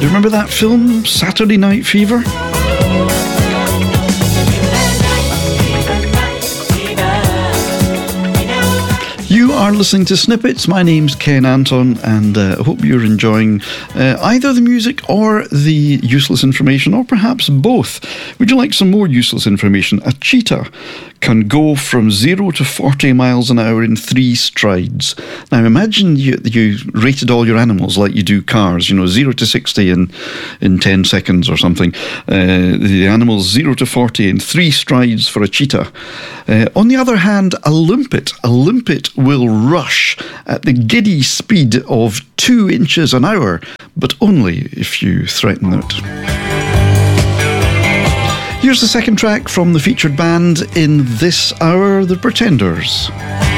you remember that film, Saturday Night Fever? You are listening to Snippets. My name's Ken Anton, and I hope you're enjoying either the music or the useless information, or perhaps both. Would you like some more useless information? A cheetah can go from 0 to 40 miles an hour in 3 strides. Now imagine you rated all your animals like you do cars, 0 to 60 in 10 seconds or something. The animals 0 to 40 in 3 strides for a cheetah. On the other hand, a limpet will rush at the giddy speed of 2 inches an hour, but only if you threaten it. Here's the second track from the featured band in this hour, The Pretenders.